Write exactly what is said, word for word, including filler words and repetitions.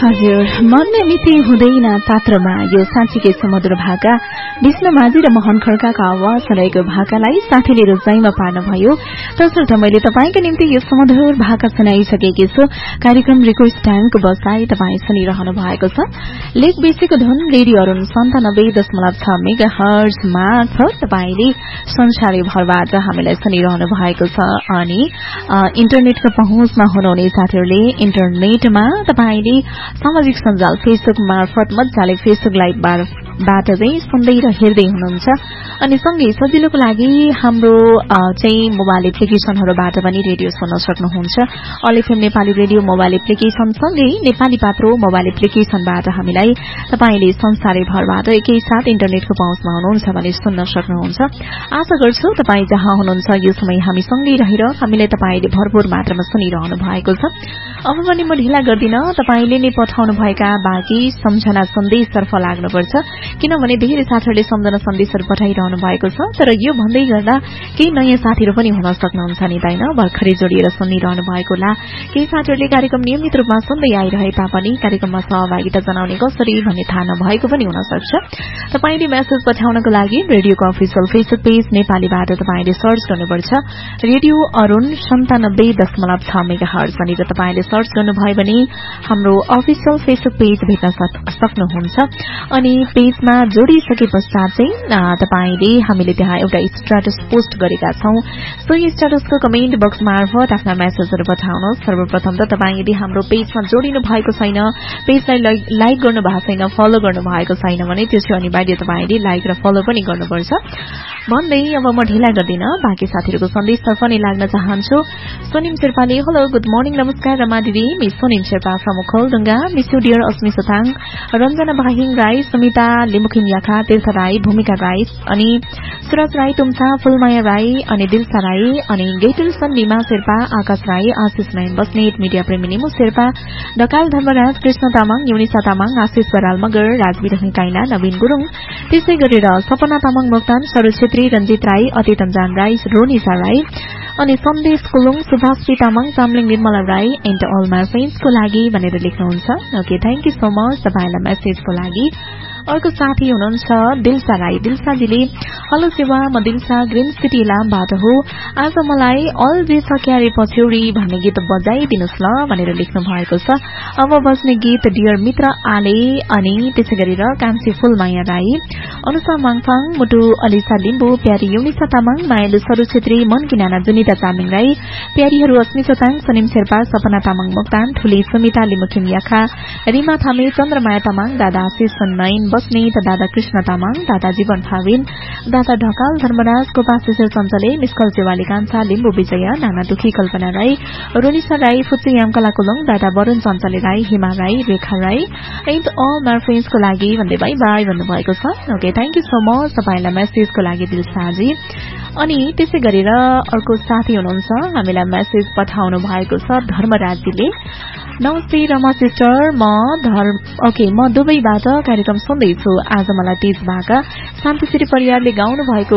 हजुर, मनमै मिति हुँदैन पात्रमा यो साँच्चीकै समुद्र भाका विष्णु माझी र मोहन खड्काको आवाज रहेको भाकालाई साथीले रोजाइमा पार्नुभयो। तसर्थ मैले तपाईँको निम्ति यो सुमधुर भाका सुनाइसकेकी छु। कार्यक्रम रिक्वेस्ट टाइमको बसाई तपाईँ सुनिरहनु भएको छ। लेक बेसीको धुन रेडियो अरुण सन्तानब्बे दशमलव छ मेगा हर्ज मार्फत तपाईँले संसारै भरबाट हामीलाई सुनिरहनु भएको छ। अनि इन्टरनेटको पहुँचमा हुनुहुने साथीहरूले इन्टरनेटमा तपाईँले सामाजिक सञ्जाल फेसबुक मार्फत मजाले फेसबुक लाइभबाट चाहिँ सुन्दै र हेर्दै हुनुहुन्छ। अनि सँगै सजिलोको लागि हाम्रो चाहिँ मोबाइल एप्लिकेशनहरूबाट पनि रेडियो सुन्न सक्नुहुन्छ। All FM Nepali radio mobile application सँगै नेपाली पात्रो मोबाइल एप्लिकेशनबाट हामीलाई तपाईँले संसारै भरबाट एकैसाथ इन्टरनेटको पहुँचमा हुनुहुन्छ भने सुन्न सक्नुहुन्छ। आशा गर्छु तपाईँ जहाँ हुनुहुन्छ यो समय हामी सँगै रहेर हामीलाई तपाईँले भरपूर मात्रामा सुनिरहनु भएको छ। अब पनि म ढिला गर्दिन, तपाईँले नै पठाउनु भएका बाँकी सम्झना सन्देशतर्फ लाग्नुपर्छ, किनभने धेरै साथीहरूले सम्झना सन्देशहरू पठाइरहनु भएको छ। तर यो भन्दै गर्दा केही नयाँ साथीहरू पनि हुन सक्नुहुन्छ नि त, होइन? भर्खरै जोडिएर सुनिरहनु भएको होला। केही साथीहरूले कार्यक्रम नियमित रूपमा सुन्दै आइरहे तापनि कार्यक्रममा सहभागिता जनाउने कसरी भन्ने थाहा नभएको पनि हुन सक्छ। तपाईँले मेसेज पठाउनको लागि रेडियोको अफिसियल फेसबुक पेज नेपालीबाट तपाईँले सर्च गर्नुपर्छ, रेडियो अरुण सन्तानब्बे दशमलव छ मेगा हर्ज भनेर तपाईँले सर्च गर्नुभयो भने हाम्रो अफिसियल फेसबुक पेज भेट्न सक्नुहुन्छ। अनि पेजमा जोडिसके पश्चात चाहिँ तपाईँले हामीले त्यहाँ एउटा स्ट्याटस पोस्ट गरेका छौं। सो यो स्ट्याटसको कमेन्ट बक्स मार्फत आफ्ना मेसेजहरू पठाउनुहोस्। सर्वप्रथम त तपाईँ यदि हाम्रो पेजमा जोडिनु भएको छैन, पेजलाई लाइक गर्नु भएको छैन, फलो गर्नु भएको छैन भने त्यो चाहिँ अनिवार्य तपाईँले लाइक र फलो पनि गर्नुपर्छ भन्दै अब म ढिला गर्दिन, बाँकी साथीहरूको सन्देशतर्फ नै लाग्न चाहन्छु। सोनिम शेर्पाले हेलो गुड मर्निङ नमस्कार रमा दिदी, miss सोनिम Sherpa from खोलडुङ्गा, miss you dear अस्मी सथाङ, रञ्जना भाहिङ राई, सुमिता लिमुखिन याखा, तीर्थ राई, भूमिका राई, अनि सुरज राई तुम्सा, फुलमाया राई, अनि दिलसा राई, अनि गेटुलसन निमा शेर्पा, आकाश राई, आशिष नयन बस्नेत, मिडिया प्रेमी निमु शेर्पा, ढकाल धर्मराज, कृष्ण तामाङ, युनिसा तामाङ, आशिष बराल मगर, राजवीर काइना, नवीन गुरुङ, त्यसै गरेर सपना तामाङ मोक्तान, सरोज छेत्री, रञ्जित राई, अतित अन्जान राई, रोनिसा राई, अनि सन्देश Kulung, Subhashi Tamang, Chamling Nirmala Rai and all my फ्रेन्ड्सको लागि भनेर लेख्नुहुन्छ। Okay, thank you so much तपाईँलाई मेसेजको लागि। अर्को साथी हुनुहुन्छ दिलसा राई। दिलसाजीले हेलो सेवा, म दिलसा ग्रिन सिटी इलामबाट हो। आज मलाई अल जे छ क्यारे पछ्यौरी भन्ने गीत बजाइदिनुहोस् ल भनेर लेख्नु भएको छ। अब बज्ने गीत डियर मित्र आले, अनि त्यसै गरेर कान्छी फुलमाया राई, अनुसा माङफाङ, मुटु अलिसा लिम्बू, प्यारी युनिसा तामाङ, मायालु सरू छेत्री, मनकी नाना जुनिता चामिङ राई, प्यारीहरू अस्मी सताङ, सनिम शेर्पा, सपना तामाङ मोक्तान, ठुली सुमिता लिमुखिम याखा, रिमा थामे, चन्द्रमाया तामाङ, दादा आशिष नयन बस्नेत, दादा कृष्ण तामाङ, दादा जीवन फाविन, दादा ढकाल धर्मराज, गोपा शिशिर चञ्चले, मिस्कल सेवाली कान्छा, लिम्बू विजय, नाना दुखी कल्पना राई, रोनिसा राई, फुच्ची यामकला कुलुङ, दादा वरुण चञ्चले राई, हिमा राई, रेखा राई एन्ड अल माई फ्रेन्ड्सको लागि भन्दै बाई बाई भन्नुभएको छ। Okay, thank you so much तपाईँलाई मेसेजको लागि दिलसाजी। अनि त्यसै गरेर अर्को साथी हुनुहुन्छ, हामीलाई मेसेज पठाउनु भएको छ धर्मराजीले। नमस्ते रमा सिस्टर, म धर्म ओके म दुबईबाट कार्यक्रम सुन्दैछु। आज मलाई तीज भाका शान्तिश्री परिवारले गाउनु भएको